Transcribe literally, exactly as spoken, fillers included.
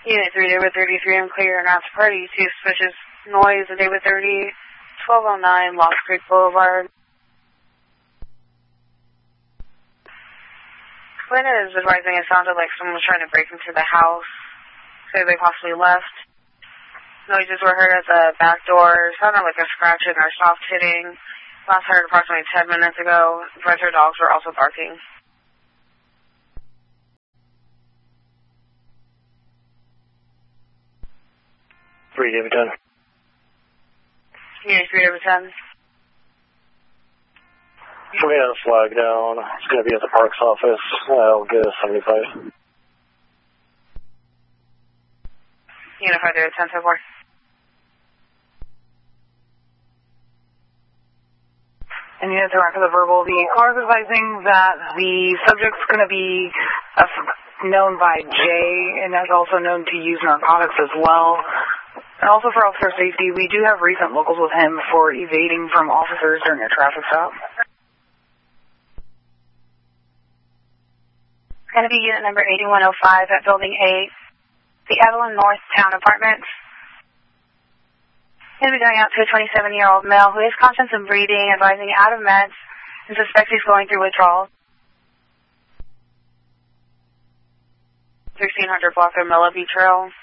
Unit three, David thirty-three, I'm clear and after party. Two suspicious noise at David thirty, twelve oh nine, Lost Creek Boulevard. Quinn is advising it sounded like someone was trying to break into the house. So they possibly left. Noises were heard at the back door. Sounded like a scratching or soft hitting. Last heard approximately ten minutes ago. Advisor dogs were also barking. three, David ten. Unit three, David ten. We have a flag down. It's going to be at the parks office. I'll get a seventy-five. Unit five, David ten, so four. And unit three, for the verbal, the car is advising that the subject's going to be uh, known by Jay and is also known to use narcotics as well. And also for officer safety, we do have recent locals with him for evading from officers during a traffic stop. Going to be unit number eighty-one oh five at Building eight, the Evelyn North Town Apartments. Going to be going out to a twenty-seven-year-old male who is conscious of breathing, advising out of meds, and suspects he's going through withdrawals. sixteen hundred block of Millabee Trail.